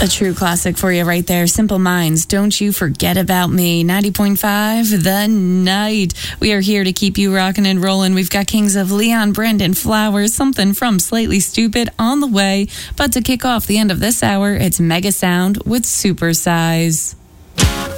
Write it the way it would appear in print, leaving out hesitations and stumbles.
A true classic for you right there. Simple Minds, Don't You Forget About Me. 90.5 The Night. We are here to keep you rocking and rolling. We've got Kings of Leon, Brandon Flowers, something from Slightly Stupid on the way. But to kick off the end of this hour, it's Mega Sound with Supersize.